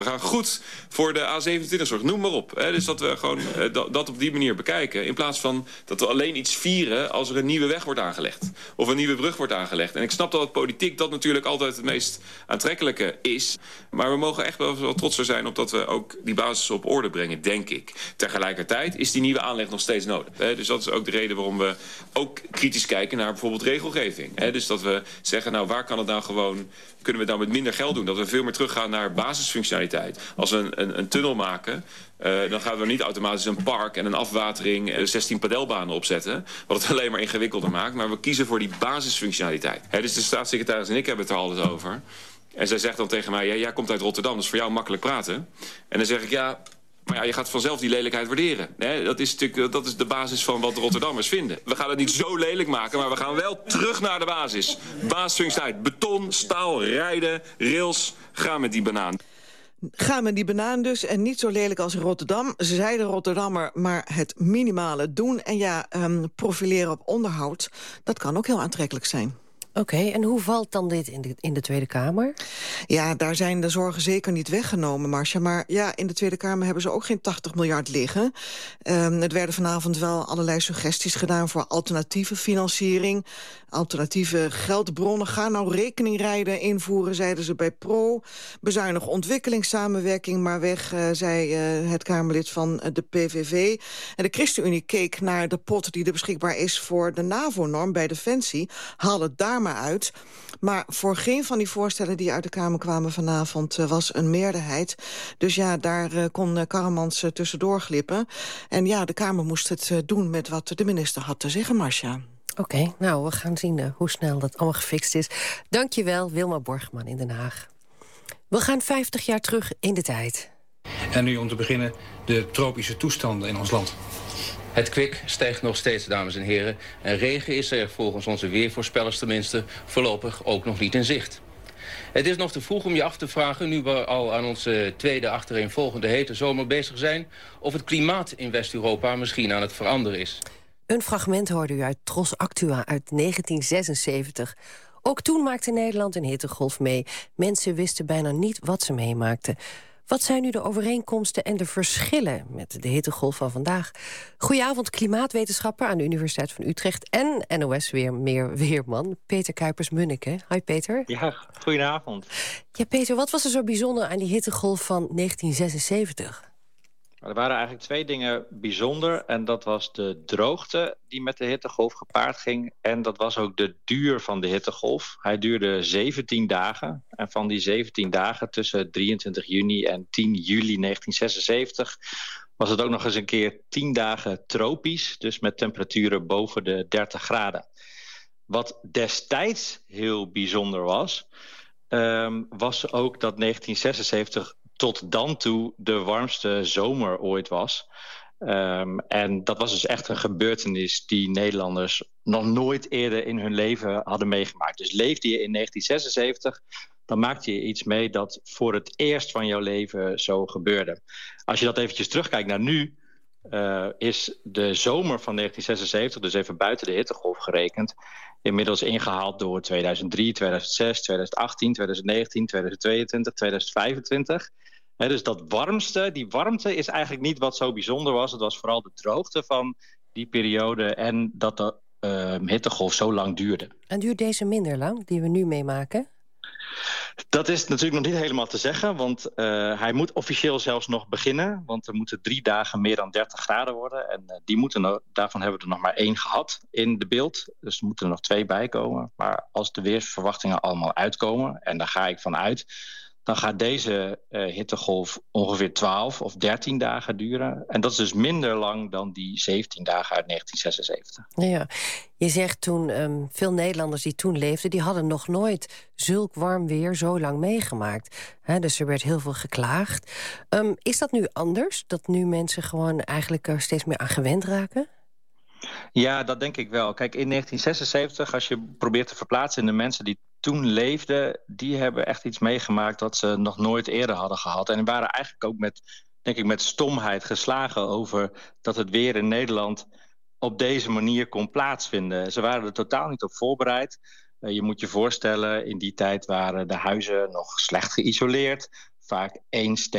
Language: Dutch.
We gaan goed voor de A27-zorg, noem maar op. Dus dat we gewoon dat op die manier bekijken. In plaats van dat we alleen iets vieren als er een nieuwe weg wordt aangelegd. Of een nieuwe brug wordt aangelegd. En ik snap dat politiek dat natuurlijk altijd het meest aantrekkelijke is. Maar we mogen echt wel trotser zijn op dat we ook die basis op orde brengen, denk ik. Tegelijkertijd is die nieuwe aanleg nog steeds nodig. Dus dat is ook de reden waarom we ook kritisch kijken naar bijvoorbeeld regelgeving. Dus dat we zeggen, nou waar kan het nou gewoon... kunnen we dan met minder geld doen? Dat we veel meer teruggaan naar basisfunctionaliteit. Als we een tunnel maken, dan gaan we niet automatisch een park en een afwatering, 16 padelbanen opzetten. Wat het alleen maar ingewikkelder maakt. Maar we kiezen voor die basisfunctionaliteit. Dus de staatssecretaris en ik hebben het er alles over. En zij zegt dan tegen mij, ja, jij komt uit Rotterdam, dat is voor jou makkelijk praten. En dan zeg ik, ja... Maar ja, je gaat vanzelf die lelijkheid waarderen. Dat is de basis van wat de Rotterdammers vinden. We gaan het niet zo lelijk maken, maar we gaan wel terug naar de basis. Basisfunctionaliteit, beton, staal, rijden, rails. Ga met die banaan. Ga met die banaan dus, en niet zo lelijk als in Rotterdam. Ze zeiden Rotterdammer, maar het minimale doen. En ja, profileren op onderhoud, dat kan ook heel aantrekkelijk zijn. Oké, en hoe valt dan dit in de Tweede Kamer? Ja, daar zijn de zorgen zeker niet weggenomen, Marcia. Maar ja, in de Tweede Kamer hebben ze ook geen 80 miljard liggen. Het werden vanavond wel allerlei suggesties gedaan voor alternatieve financiering. Alternatieve geldbronnen. Ga nou rekeningrijden invoeren, zeiden ze bij Pro. Bezuinig ontwikkelingssamenwerking maar weg, zei het Kamerlid van de PVV. En de ChristenUnie keek naar de pot die er beschikbaar is voor de NAVO-norm bij Defensie. Haal het daar maar uit. Maar voor geen van die voorstellen die uit de Kamer kwamen vanavond was een meerderheid. Dus ja, daar kon Karremans tussendoor glippen. En ja, de Kamer moest het doen met wat de minister had te zeggen, Marcia. Oké, nou, we gaan zien hoe snel dat allemaal gefixt is. Dankjewel, Wilma Borgman in Den Haag. We gaan 50 jaar terug in de tijd. En nu om te beginnen de tropische toestanden in ons land. Het kwik stijgt nog steeds, dames en heren. En regen is er volgens onze weervoorspellers tenminste voorlopig ook nog niet in zicht. Het is nog te vroeg om je af te vragen, nu we al aan onze tweede achtereenvolgende hete zomer bezig zijn, of het klimaat in West-Europa misschien aan het veranderen is. Een fragment hoorde u uit Tros Actua uit 1976. Ook toen maakte Nederland een hittegolf mee. Mensen wisten bijna niet wat ze meemaakten. Wat zijn nu de overeenkomsten en de verschillen met de hittegolf van vandaag? Goedenavond, klimaatwetenschapper aan de Universiteit van Utrecht en NOS-weerman Peter Kuipers-Munneke. Hi Peter. Ja, goedenavond. Ja Peter, wat was er zo bijzonder aan die hittegolf van 1976? Er waren eigenlijk twee dingen bijzonder. En dat was de droogte die met de hittegolf gepaard ging. En dat was ook de duur van de hittegolf. Hij duurde 17 dagen. En van die 17 dagen tussen 23 juni en 10 juli 1976... was het ook nog eens een keer 10 dagen tropisch. Dus met temperaturen boven de 30 graden. Wat destijds heel bijzonder was ook dat 1976... tot dan toe de warmste zomer ooit was. En dat was dus echt een gebeurtenis die Nederlanders nog nooit eerder in hun leven hadden meegemaakt. Dus leefde je in 1976, dan maakte je iets mee dat voor het eerst van jouw leven zo gebeurde. Als je dat eventjes terugkijkt naar nu, is de zomer van 1976, dus even buiten de hittegolf gerekend, inmiddels ingehaald door 2003, 2006, 2018, 2019, 2022, 2025... Dus die warmte is eigenlijk niet wat zo bijzonder was. Het was vooral de droogte van die periode en dat de hittegolf zo lang duurde. En duurt deze minder lang, die we nu meemaken? Dat is natuurlijk nog niet helemaal te zeggen, want hij moet officieel zelfs nog beginnen. Want er moeten 3 dagen meer dan 30 graden worden. En daarvan hebben we er nog maar 1 gehad in de beeld. Dus er moeten er nog 2 bij komen. Maar als de weersverwachtingen allemaal uitkomen, en daar ga ik van uit, dan gaat deze hittegolf ongeveer 12 of 13 dagen duren. En dat is dus minder lang dan die 17 dagen uit 1976. Ja, je zegt toen, veel Nederlanders die toen leefden, die hadden nog nooit zulk warm weer zo lang meegemaakt. Dus er werd heel veel geklaagd. Is dat nu anders? Dat nu mensen gewoon eigenlijk er steeds meer aan gewend raken? Ja, dat denk ik wel. Kijk, in 1976, als je probeert te verplaatsen in de mensen die toen leefden, die hebben echt iets meegemaakt dat ze nog nooit eerder hadden gehad. En waren eigenlijk ook met stomheid geslagen over dat het weer in Nederland op deze manier kon plaatsvinden. Ze waren er totaal niet op voorbereid. Je moet je voorstellen, in die tijd waren de huizen nog slecht geïsoleerd. vaak één